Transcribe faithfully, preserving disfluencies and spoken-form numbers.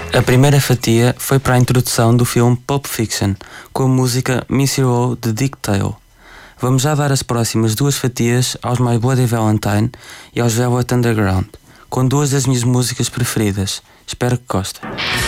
A primeira fatia foi para a introdução do filme Pulp Fiction, com a música Miss You de Dick Dale. Vamos já dar as próximas duas fatias aos My Bloody Valentine e aos Velvet Underground, com duas das minhas músicas preferidas. Espero que gostem.